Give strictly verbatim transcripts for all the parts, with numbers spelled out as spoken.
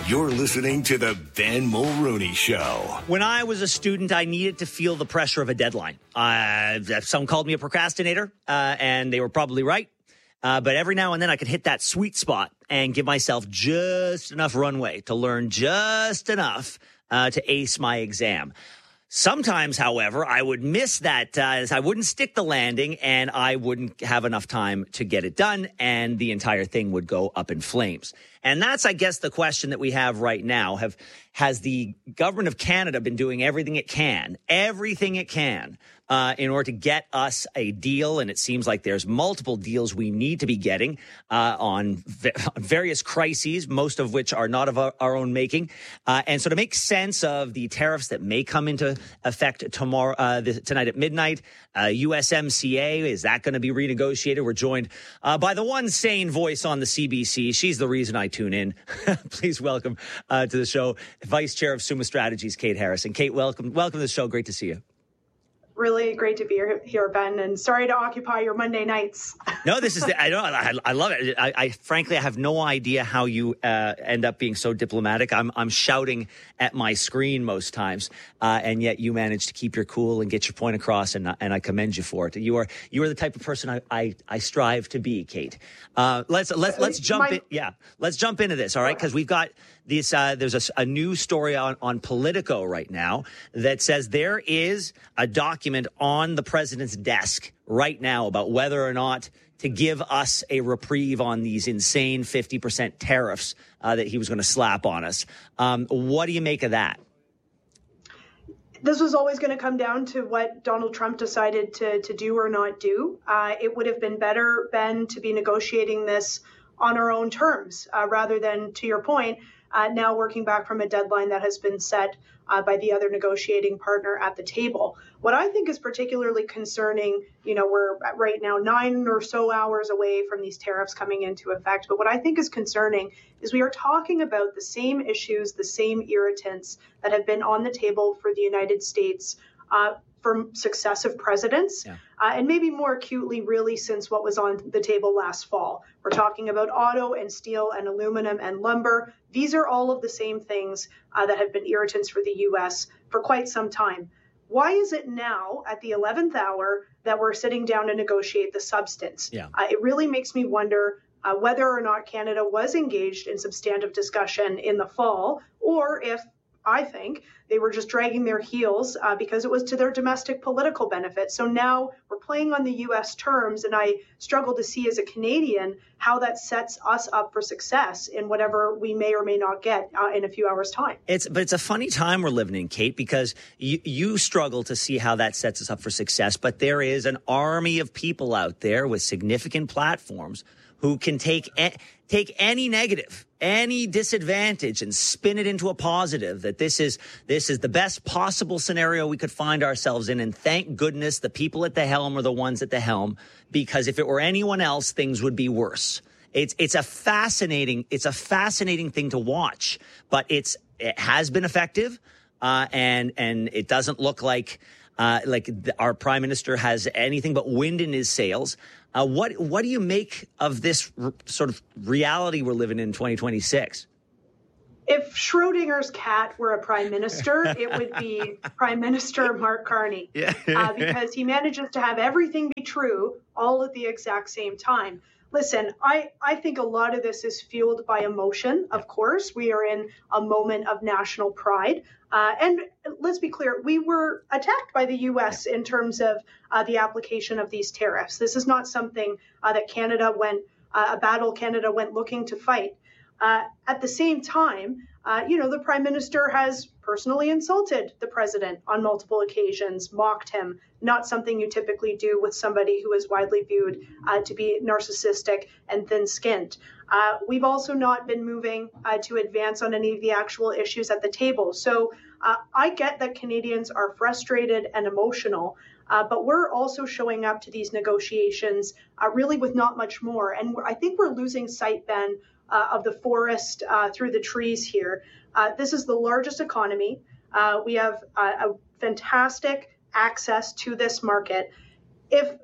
You're listening to the Ben Mulrooney Show. When I was a student, I needed to feel the pressure of a deadline. Uh, some called me a procrastinator, uh, and they were probably right. Uh, but every now and then I could hit that sweet spot and give myself just enough runway to learn just enough uh, to ace my exam. Sometimes, however, I would miss that. Uh, I wouldn't stick the landing, and I wouldn't have enough time to get it done, and the entire thing would go up in flames. And that's, I guess, the question that we have right now. Have has the government of Canada been doing everything it can, everything it can, uh, in order to get us a deal? And it seems like there's multiple deals we need to be getting uh, on v- various crises, most of which are not of our, our own making. Uh, and so to make sense of the tariffs that may come into effect tomorrow, uh, the, tonight at midnight, uh, U S M C A, is that going to be renegotiated? We're joined uh, by the one sane voice on the C B C. She's the reason I tune in. Please welcome uh, to the show, Vice Chair of Summa Strategies, Kate Harrison. Kate, welcome, welcome to the show. Great to see you. Really great to be here, Ben, and sorry to occupy your Monday nights. No, this is, the, I know, I, I love it. I, I frankly, I have no idea how you uh, end up being so diplomatic. I'm I'm shouting at my screen most times, uh, and yet you manage to keep your cool and get your point across, and and I commend you for it. You are you are the type of person I I, I strive to be, Kate. Uh, let's let's let's jump My, in. Yeah, let's jump into this, all right? Because we've got this. Uh, there's a, a new story on on Politico right now that says there is a document on the president's desk right now about whether or not to give us a reprieve on these insane fifty percent tariffs uh, that he was going to slap on us. Um, what do you make of that? This was always going to come down to what Donald Trump decided to, to do or not do. Uh, it would have been better, Ben, to be negotiating this on our own terms uh, rather than, to your point, uh, now working back from a deadline that has been set Uh, by the other negotiating partner at the table. What I think is particularly concerning, you know, we're right now nine or so hours away from these tariffs coming into effect. But what I think is concerning is we are talking about the same issues, the same irritants that have been on the table for the United States uh, for successive presidents, yeah. uh, and maybe more acutely, really, since what was on the table last fall. We're talking about auto and steel and aluminum and lumber. These are all of the same things uh, that have been irritants for the U S for quite some time. Why is it now at the eleventh hour that we're sitting down to negotiate the substance? Yeah. Uh, it really makes me wonder uh, whether or not Canada was engaged in substantive discussion in the fall, or if I think they were just dragging their heels uh, because it was to their domestic political benefit. So now we're playing on the U S terms, and I struggle to see as a Canadian how that sets us up for success in whatever we may or may not get uh, in a few hours' time. It's but it's a funny time we're living in, Kate, because you, you struggle to see how that sets us up for success. But there is an army of people out there with significant platforms who can take take any negative, any disadvantage, and spin it into a positive, that this is this is the best possible scenario we could find ourselves in. And thank goodness the people at the helm are the ones at the helm, because if it were anyone else, things would be worse. It's it's a fascinating it's a fascinating thing to watch, but it's it has been effective, uh, and and it doesn't look like uh, like the, our prime minister has anything but wind in his sails. Uh, what what do you make of this r- sort of reality we're living in twenty twenty-six? If Schrodinger's cat were a prime minister, it would be Prime Minister Mark Carney, yeah. uh, because he manages to have everything be true all at the exact same time. Listen, I, I think a lot of this is fueled by emotion. Of course, we are in a moment of national pride. Uh, and let's be clear, we were attacked by the U S in terms of uh, the application of these tariffs. This is not something uh, that Canada went, uh, a battle Canada went looking to fight. Uh, at the same time, uh, you know, the prime minister has personally insulted the president on multiple occasions, mocked him, not something you typically do with somebody who is widely viewed uh, to be narcissistic and thin-skinned. Uh, we've also not been moving uh, to advance on any of the actual issues at the table. So uh, I get that Canadians are frustrated and emotional, uh, but we're also showing up to these negotiations uh, really with not much more. And I think we're losing sight, Ben, Uh, of the forest uh, through the trees here. Uh, this is the largest economy. Uh, we have uh, a fantastic access to this market. If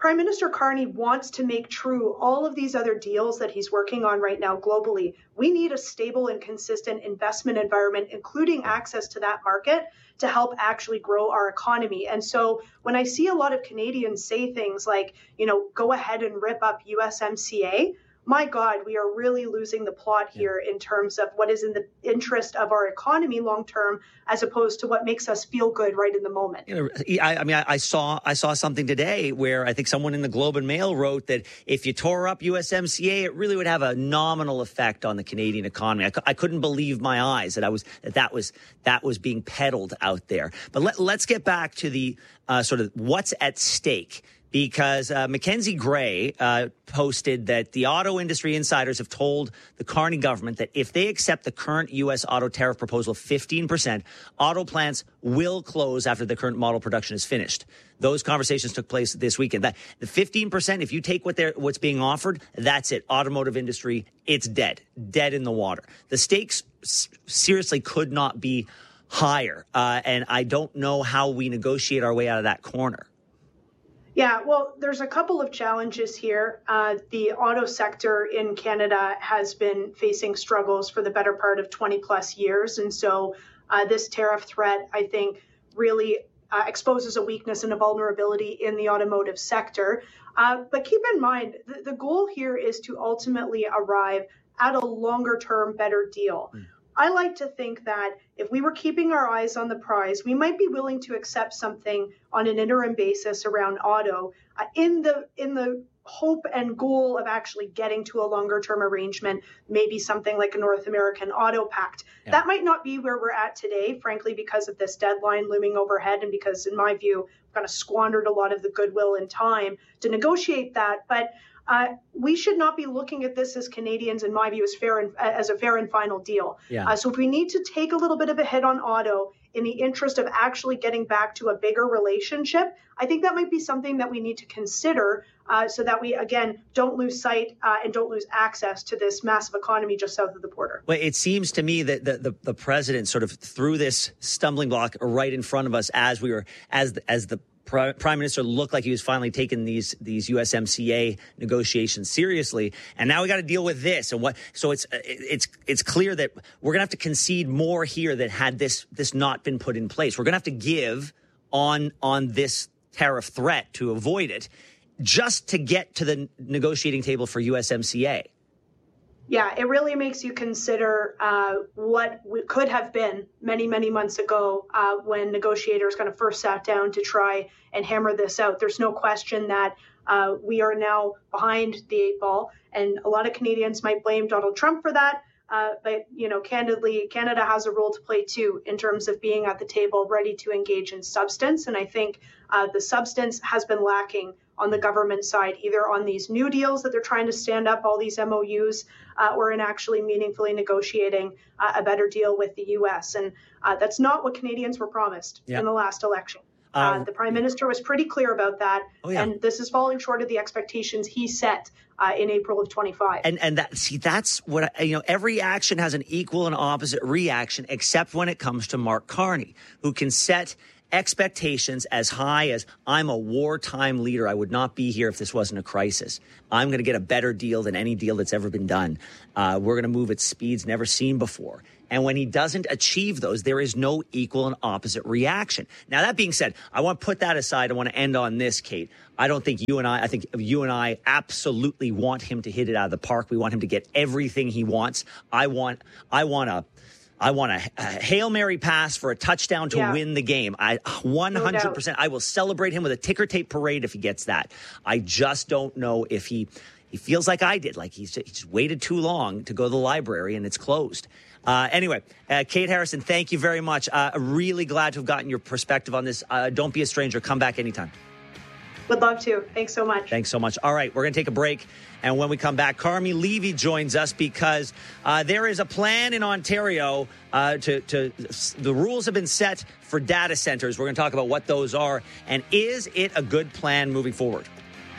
Prime Minister Carney wants to make true all of these other deals that he's working on right now globally. We need a stable and consistent investment environment, including access to that market, to help actually grow our economy. And so when I see a lot of Canadians say things like, you know, go ahead and rip up U S M C A, my God, we are really losing the plot here in terms of what is in the interest of our economy long term, as opposed to what makes us feel good right in the moment. You know, I, I mean, I, I saw I saw something today where I think someone in the Globe and Mail wrote that if you tore up U S M C A, it really would have a nominal effect on the Canadian economy. I, I couldn't believe my eyes that I was that that was that was being peddled out there. But let, let's get back to the uh, sort of what's at stake. Because uh, Mackenzie Gray uh, posted that the auto industry insiders have told the Carney government that if they accept the current U S auto tariff proposal of fifteen percent, auto plants will close after the current model production is finished. Those conversations took place this weekend. That, the fifteen percent, if you take what they're, what's being offered, that's it. Automotive industry, it's dead. Dead in the water. The stakes s- seriously could not be higher. Uh, and I don't know how we negotiate our way out of that corner. Yeah, well, there's a couple of challenges here. Uh, the auto sector in Canada has been facing struggles for the better part of twenty plus years. And so uh, this tariff threat, I think, really uh, exposes a weakness and a vulnerability in the automotive sector. Uh, but keep in mind, the, the goal here is to ultimately arrive at a longer term, better deal. Mm. I like to think that if we were keeping our eyes on the prize, we might be willing to accept something on an interim basis around auto uh, in the in the hope and goal of actually getting to a longer term arrangement, maybe something like a North American Auto Pact. Yeah. That might not be where we're at today, frankly, because of this deadline looming overhead and because, in my view, we've kind of squandered a lot of the goodwill and time to negotiate that. But Uh, we should not be looking at this as Canadians, in my view, as fair and as a fair and final deal. Yeah. Uh, so if we need to take a little bit of a hit on auto in the interest of actually getting back to a bigger relationship, I think that might be something that we need to consider uh, so that we, again, don't lose sight uh, and don't lose access to this massive economy just south of the border. Well, it seems to me that the, the, the president sort of threw this stumbling block right in front of us as we were, as the, as the Prime Minister looked like he was finally taking these these U S M C A negotiations seriously, and now we got to deal with this. And what? So it's it's it's clear that we're gonna have to concede more here that had this this not been put in place. We're gonna have to give on on this tariff threat to avoid it, just to get to the negotiating table for U S M C A. Yeah, it really makes you consider uh, what we could have been many, many months ago uh, when negotiators kind of first sat down to try and hammer this out. There's no question that uh, we are now behind the eight ball, and a lot of Canadians might blame Donald Trump for that. Uh, but, you know, candidly, Canada has a role to play, too, in terms of being at the table ready to engage in substance. And I think uh, the substance has been lacking on the government side, either on these new deals that they're trying to stand up, all these M O Us, uh, or in actually meaningfully negotiating uh, a better deal with the U S. And uh, that's not what Canadians were promised yeah. in the last election. Uh, uh, the Prime Minister was pretty clear about that. Oh, yeah. And this is falling short of the expectations he set uh, in April of twenty-five. And and that see, that's what, I, you know, every action has an equal and opposite reaction, except when it comes to Mark Carney, who can set expectations as high as, I'm a wartime leader. I would not be here if this wasn't a crisis. I'm going to get a better deal than any deal that's ever been done. Uh, we're going to move at speeds never seen before. And when he doesn't achieve those, there is no equal and opposite reaction. Now, that being said, I want to put that aside. I want to end on this, Kate. I don't think you and I, I think you and I absolutely want him to hit it out of the park. We want him to get everything he wants. I want, I want a, I want a, a Hail Mary pass for a touchdown to yeah. win the game. I one hundred percent. No I will celebrate him with a ticker tape parade if he gets that. I just don't know if he he feels like I did, like he's just, he's waited too long to go to the library and it's closed. Uh, anyway, uh, Kate Harrison, thank you very much. Uh, really glad to have gotten your perspective on this. Uh, don't be a stranger. Come back anytime. Would love to. Thanks so much. Thanks so much. All right, we're going to take a break. And when we come back, Carmi Levy joins us because uh, there is a plan in Ontario uh, to, to the rules have been set for data centers. We're going to talk about what those are. And is it a good plan moving forward?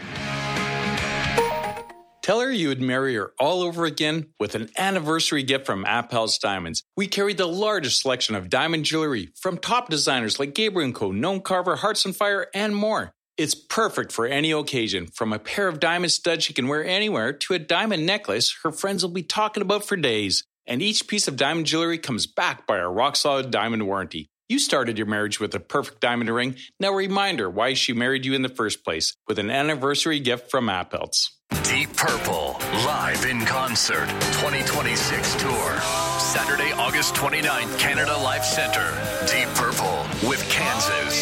Tell her you would marry her all over again with an anniversary gift from Appel's Diamonds. We carry the largest selection of diamond jewelry from top designers like Gabriel and Co., Noam Carver, Hearts and Fire, and more. It's perfect for any occasion, from a pair of diamond studs she can wear anywhere to a diamond necklace her friends will be talking about for days. And each piece of diamond jewelry comes backed by our rock-solid diamond warranty. You started your marriage with a perfect diamond ring. Now remind her why she married you in the first place with an anniversary gift from Appelts. Deep Purple, live in concert, twenty twenty-six tour. Saturday, August twenty-ninth, Canada Life Center. Deep Purple with Kansas.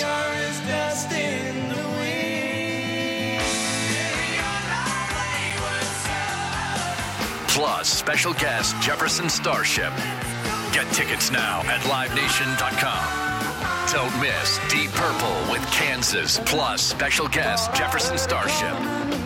Plus, special guest Jefferson Starship. Get tickets now at live nation dot com. Don't miss Deep Purple with Kansas, plus special guest Jefferson Starship.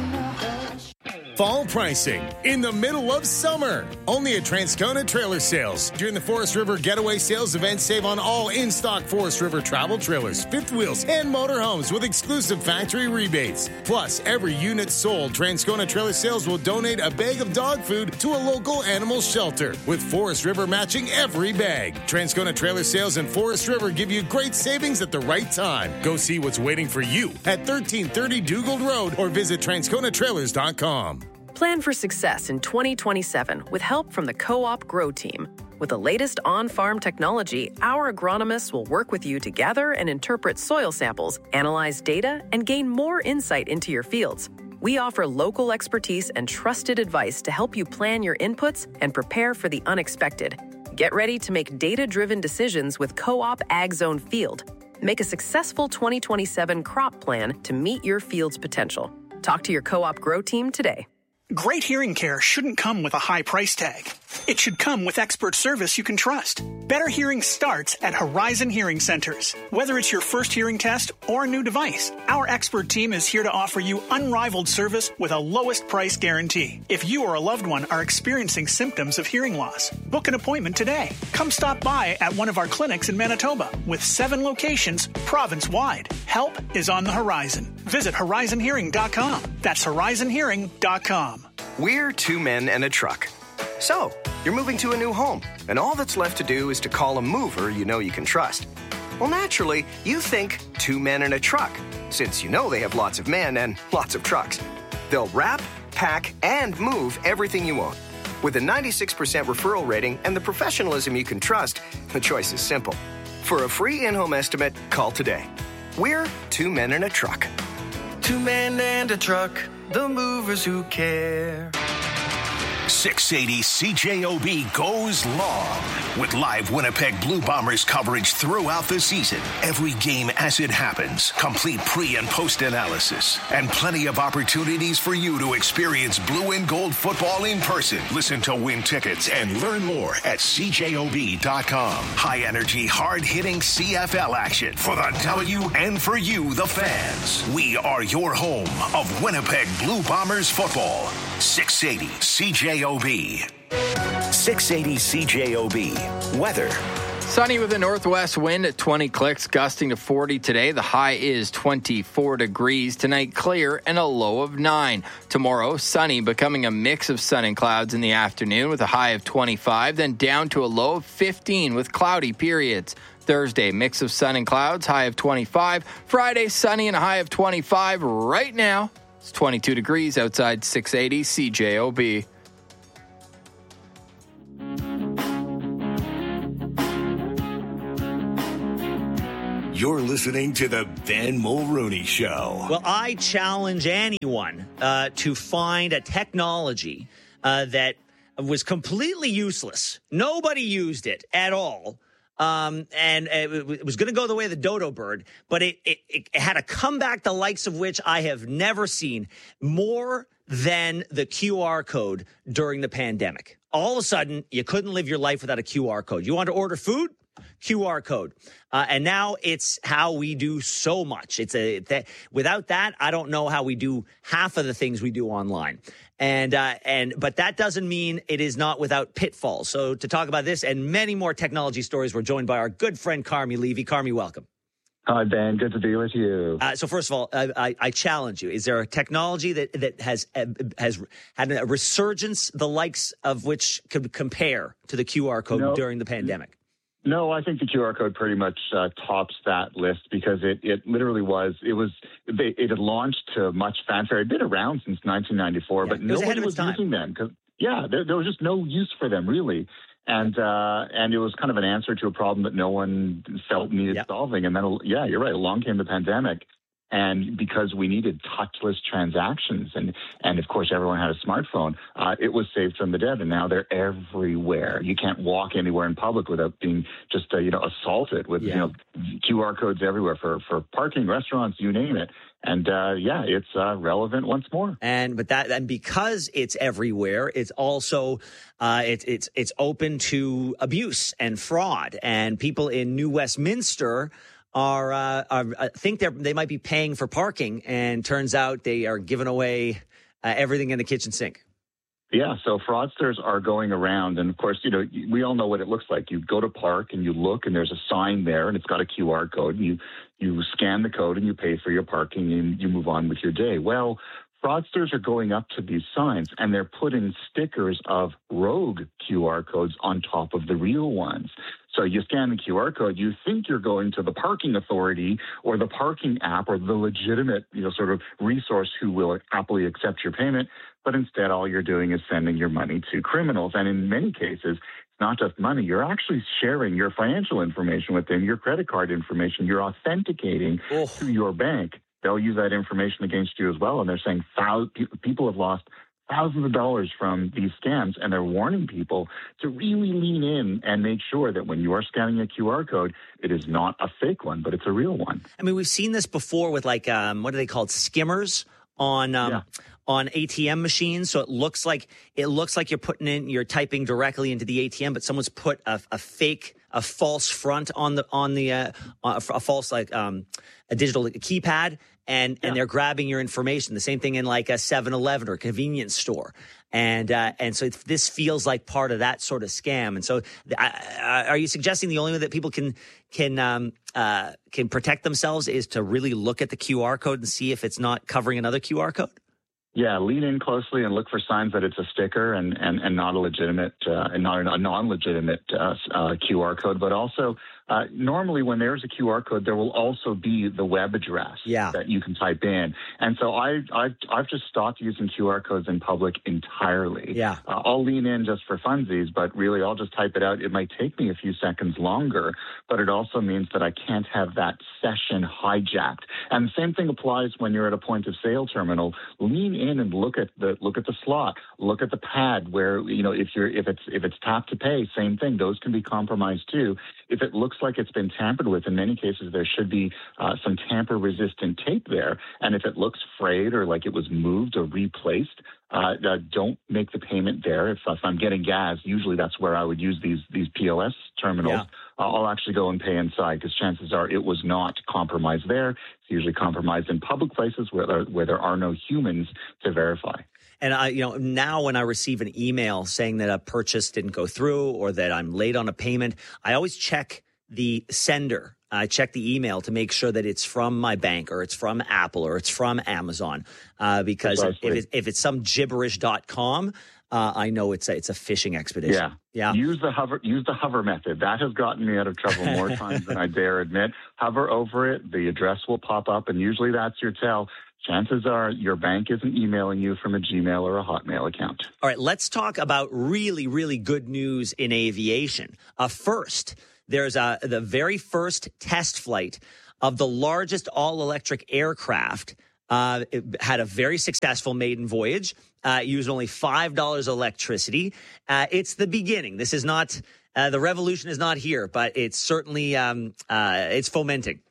Fall pricing in the middle of summer. Only at Transcona Trailer Sales. During the Forest River Getaway Sales event, save on all in-stock Forest River travel trailers, fifth wheels, and motorhomes with exclusive factory rebates. Plus, every unit sold, Transcona Trailer Sales will donate a bag of dog food to a local animal shelter, with Forest River matching every bag. Transcona Trailer Sales and Forest River give you great savings at the right time. Go see what's waiting for you at thirteen thirty Dugald Road or visit transcona trailers dot com. Plan for success in twenty twenty-seven with help from the Co-op Grow Team. With the latest on-farm technology, our agronomists will work with you to gather and interpret soil samples, analyze data, and gain more insight into your fields. We offer local expertise and trusted advice to help you plan your inputs and prepare for the unexpected. Get ready to make data-driven decisions with Co-op Ag Zone Field. Make a successful twenty twenty-seven crop plan to meet your field's potential. Talk to your Co-op Grow Team today. Great hearing care shouldn't come with a high price tag. It should come with expert service you can trust. Better hearing starts at Horizon Hearing Centers. Whether it's your first hearing test or a new device, our expert team is here to offer you unrivaled service with a lowest price guarantee. If you or a loved one are experiencing symptoms of hearing loss, book an appointment today. Come stop by at one of our clinics in Manitoba with seven locations province-wide. Help is on the horizon. Visit horizon hearing dot com. That's horizon hearing dot com. We're two men and a truck. So, you're moving to a new home, and all that's left to do is to call a mover you know you can trust. Well, naturally, you think two men and a truck, since you know they have lots of men and lots of trucks. They'll wrap, pack, and move everything you own. With a ninety-six percent referral rating and the professionalism you can trust, the choice is simple. For a free in-home estimate, call today. We're two men and a truck. Two men and a truck, the movers who care. six eighty C J O B goes long with live Winnipeg Blue Bombers coverage throughout the season. Every game as it happens, complete pre- and post-analysis, and plenty of opportunities for you to experience blue and gold football in person. Listen to win tickets and learn more at C J O B dot com. High-energy, hard-hitting C F L action for the W and for you, the fans. We are your home of Winnipeg Blue Bombers football. six eighty C J O B. six eighty C J O B. Weather. Sunny with a northwest wind at twenty clicks, gusting to forty today. The high is twenty-four degrees. Tonight, clear and a low of nine. Tomorrow, sunny, becoming a mix of sun and clouds in the afternoon with a high of twenty-five, then down to a low of fifteen with cloudy periods. Thursday, mix of sun and clouds, high of twenty-five. Friday, sunny and a high of twenty-five. Right now, it's twenty-two degrees outside six eighty C J O B. You're listening to the Ben Mulrooney Show. Well, I challenge anyone uh, to find a technology uh, that was completely useless. Nobody used it at all. Um, and it was going to go the way of the dodo bird, but it, it, it had a comeback the likes of which I have never seen, more than the Q R code during the pandemic. All of a sudden, you couldn't live your life without a Q R code. You want to order food? Q R code. Uh, and now it's how we do so much. It's a that, without that, I don't know how we do half of the things we do online. And uh, and but that doesn't mean it is not without pitfalls. So to talk about this and many more technology stories, we're joined by our good friend Carmi Levy. Carmi, welcome. Hi, Ben. Good to be with you. Uh, so first of all, I, I, I challenge you. Is there a technology that, that has uh, has had a resurgence, the likes of which could compare to the Q R code no. during the pandemic? No, I think the Q R code pretty much uh, tops that list because it, it literally was, it was, they, it had launched to much fanfare. It had been around since nineteen ninety-four, yeah, but nobody was using them. Cause, yeah, there, there was just no use for them, really. And uh, and it was kind of an answer to a problem that no one felt needed yep. solving. And then, yeah, you're right, along came the pandemic. And because we needed touchless transactions, and, and of course everyone had a smartphone, uh, it was saved from the dead. And now they're everywhere. You can't walk anywhere in public without being just uh, you know assaulted with yeah. you know Q R codes everywhere for for parking, restaurants, you name it. And uh, yeah, it's uh, relevant once more. And but that and because it's everywhere, it's also uh, it's it's it's open to abuse and fraud. And people in New Westminster are, uh, are uh, think they they might be paying for parking, and turns out they are giving away uh, everything in the kitchen sink. Yeah, so fraudsters are going around, and of course, you know, we all know what it looks like. You go to park and you look, and there's a sign there, and it's got a Q R code, and you you scan the code and you pay for your parking, and you move on with your day. Well, fraudsters are going up to these signs, and they're putting stickers of rogue Q R codes on top of the real ones. So you scan the Q R code, you think you're going to the parking authority or the parking app or the legitimate, you know, sort of resource who will happily accept your payment. But instead, all you're doing is sending your money to criminals. And in many cases, it's not just money. You're actually sharing your financial information with them, your credit card information. You're authenticating oh. to your bank. They'll use that information against you as well. And they're saying thousands, people have lost thousands of dollars from these scams, and they're warning people to really lean in and make sure that when you are scanning a Q R code, it is not a fake one, but it's a real one. I mean, we've seen this before with like, um, what are they called? Skimmers on um, yeah. on A T M machines. So it looks like it looks like you're putting in, you're typing directly into the A T M, but someone's put a, a fake, a false front on the on the uh, a false like um, a digital keypad. And, yeah. and they're grabbing your information. The same thing in like a seven eleven or convenience store. And uh, and so it's, this feels like part of that sort of scam. And so uh, are you suggesting the only way that people can can um, uh, can protect themselves is to really look at the Q R code and see if it's not covering another Q R code? Yeah, lean in closely and look for signs that it's a sticker and, and, and not a legitimate uh, and not a non-legitimate uh, uh, Q R code. But also, uh, normally when there's a Q R code, there will also be the web address yeah. that you can type in. And so I, I've, I've just stopped using Q R codes in public entirely. Yeah, uh, I'll lean in just for funsies, but really I'll just type it out. It might take me a few seconds longer, but it also means that I can't have that session hijacked. And the same thing applies when you're at a point of sale terminal. Lean in and look at the look at the slot, look at the pad where, you know, if you're if it's if it's tap to pay, same thing. Those can be compromised too. If it looks like it's been tampered with, in many cases there should be uh, some tamper-resistant tape there. And if it looks frayed or like it was moved or replaced, uh, uh, don't make the payment there. If, if I'm getting gas, usually that's where I would use these these P O S terminals. Yeah. I'll actually go and pay inside because chances are it was not compromised there. It's usually compromised in public places where there, where there are no humans to verify. And I, you know, now when I receive an email saying that a purchase didn't go through or that I'm late on a payment, I always check the sender. I check the email to make sure that it's from my bank or it's from Apple or it's from Amazon. Uh, because if, it, if it's some gibberish dot com, uh, I know it's a, it's a phishing expedition. Yeah. Yeah. Use the hover, use the hover method. That has gotten me out of trouble more times than I dare admit. Hover over it. The address will pop up, and usually that's your tell. Chances are your bank isn't emailing you from a Gmail or a Hotmail account. All right, let's talk about really, really good news in aviation. Uh, first, there's a, the very first test flight of the largest all-electric aircraft. Uh, it had a very successful maiden voyage, uh, used only five dollars electricity. Uh, it's the beginning. This is not, uh, the revolution is not here, but it's certainly, um, uh, it's fomenting.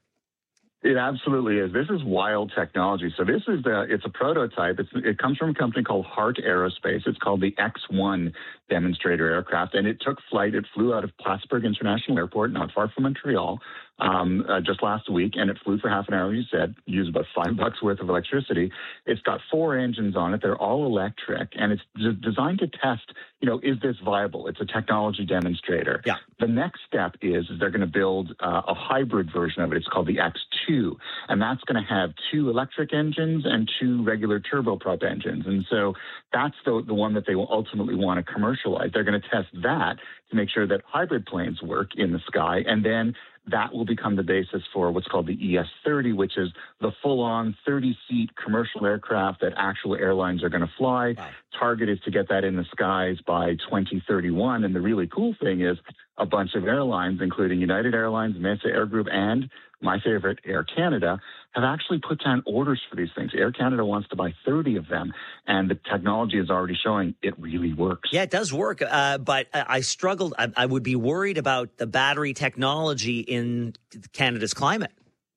It absolutely is. This is wild technology. So this is the, it's a prototype. It's, it comes from a company called Heart Aerospace. It's called the X one demonstrator aircraft, and it took flight. It flew out of Plattsburgh International Airport, not far from Montreal, um, uh, just last week, and it flew for half an hour, you said, used about five bucks worth of electricity. It's got four engines on it. They're all electric, and it's d- designed to test, you know, is this viable? It's a technology demonstrator. Yeah. The next step is, is they're going to build uh, a hybrid version of it. It's called the X two, and that's going to have two electric engines and two regular turboprop engines. And so that's the, the one that they will ultimately want to commercialize. commercialized. They're going to test that to make sure that hybrid planes work in the sky, and then that will become the basis for what's called the E S thirty, which is the full-on thirty-seat commercial aircraft that actual airlines are going to fly. Wow. Target is to get that in the skies by twenty thirty-one. And the really cool thing is a bunch of airlines, including United Airlines, Mesa Air Group, and my favorite, Air Canada, have actually put down orders for these things. Air Canada wants to buy thirty of them, and the technology is already showing it really works. Yeah, it does work, uh, but I struggled. I, I would be worried about the battery technology in Canada's climate.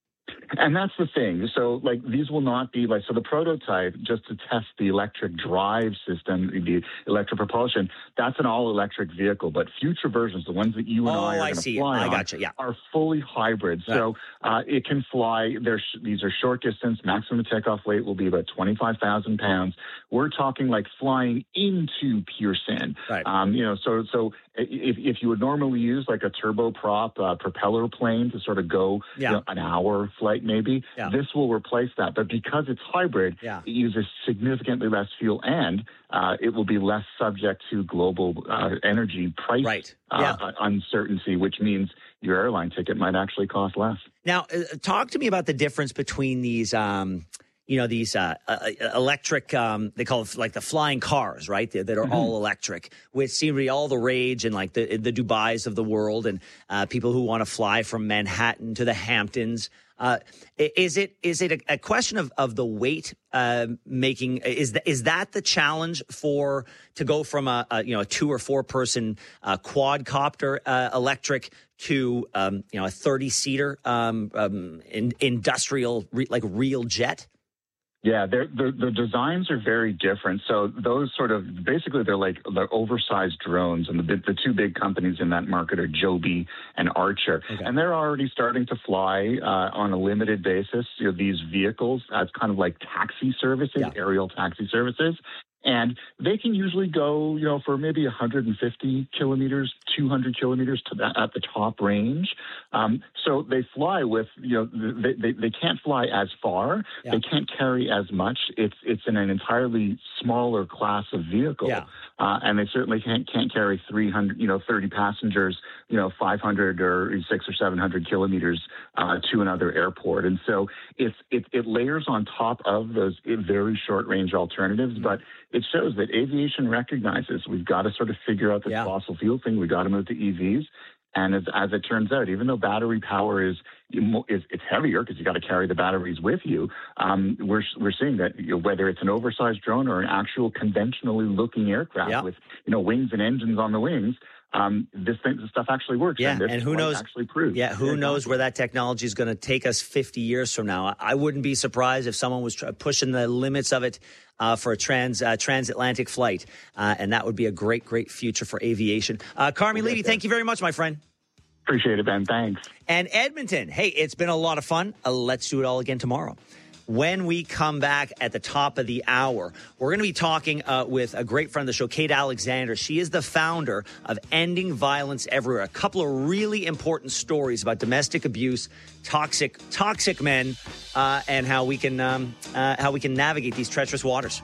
And that's the thing. So, like, these will not be like, so the prototype, just to test the electric drive system, the electric propulsion, that's an all-electric vehicle. But future versions, the ones that you and oh, I are I going to fly I on, gotcha. yeah. are fully hybrid. Right. So uh, it can fly. They're, these are short distance. Maximum takeoff weight will be about twenty-five thousand pounds. We're talking like flying into Pearson. Right. Um, you know, so so if, if you would normally use like a turboprop uh, propeller plane to sort of go yeah. you know, an hour flight maybe, yeah. this will replace that. But because it's hybrid, yeah. it uses significantly less fuel, and uh, it will be less subject to global uh, energy price right. uh, yeah. uncertainty, which means your airline ticket might actually cost less. Now, uh, talk to me about the difference between these um you know, these uh, uh, electric, um, they call it like the flying cars, right, that, that are mm-hmm. all electric, which seem to be all the rage in like the, the Dubais of the world, and uh, people who want to fly from Manhattan to the Hamptons. Uh, is it is it a, a question of, of the weight uh, making? Is, the, is that the challenge for to go from a, a you know a two or four person uh, quadcopter uh, electric to um, you know a thirty seater um, um, in, industrial re, like real jet? Yeah, the the designs are very different. So those sort of basically they're like the oversized drones, and the the two big companies in that market are Joby and Archer, okay. and they're already starting to fly uh, on a limited basis. You know, these vehicles as kind of like taxi services, yeah. aerial taxi services. And they can usually go, you know, for maybe one hundred fifty kilometers, two hundred kilometers to that at the top range. Um, so they fly with, you know, they, they, they can't fly as far. Yeah. They can't carry as much. It's it's in an entirely smaller class of vehicle. Yeah. Uh, and they certainly can't can't carry three hundred, you know, thirty passengers, you know, five hundred or six or seven hundred kilometers uh, to another airport. And so it's it, it layers on top of those very short range alternatives, mm-hmm. but it shows that aviation recognizes we've got to sort of figure out this yeah. fossil fuel thing. We've got to move to E Vs. And as, as it turns out, even though battery power is, is it's heavier because you got to carry the batteries with you, um, we're we're seeing that you know, whether it's an oversized drone or an actual conventionally looking aircraft yeah. with you know wings and engines on the wings, um, this thing, this stuff actually works. Yeah, and, and who knows? Actually proves. Yeah, who knows where that technology is going to take us fifty years from now? I wouldn't be surprised if someone was try- pushing the limits of it uh, for a trans uh, transatlantic flight, uh, and that would be a great, great future for aviation. Uh, Carmi Levy, thank you very much, my friend. Appreciate it, Ben. Thanks. And Edmonton, hey, it's been a lot of fun. Uh, let's do it all again tomorrow. When we come back at the top of the hour, we're going to be talking uh, with a great friend of the show, Kate Alexander. She is the founder of Ending Violence Everywhere. A couple of really important stories about domestic abuse, toxic, toxic men, uh, and how we can um, uh, how we can navigate these treacherous waters.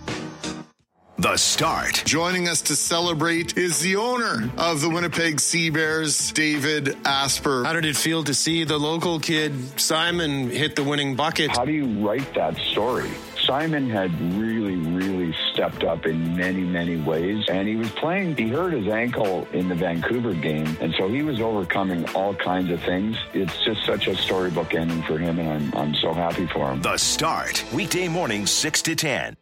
The Start. Joining us to celebrate is the owner of the Winnipeg Sea Bears, David Asper. How did it feel to see the local kid, Simon, hit the winning bucket? How do you write that story? Simon had really, really stepped up in many, many ways. And he was playing, he hurt his ankle in the Vancouver game. And so he was overcoming all kinds of things. It's just such a storybook ending for him. And I'm, I'm so happy for him. The Start. Weekday morning, six to ten.